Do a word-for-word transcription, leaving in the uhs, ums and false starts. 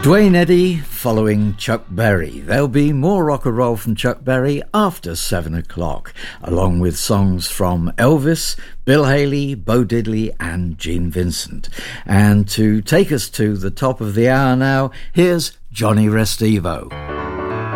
Duane Eddy following Chuck Berry. There'll be more rock and roll from Chuck Berry after seven o'clock, along with songs from Elvis, Bill Haley, Bo Diddley and Gene Vincent. And to take us to the top of the hour now, here's Johnny Restivo.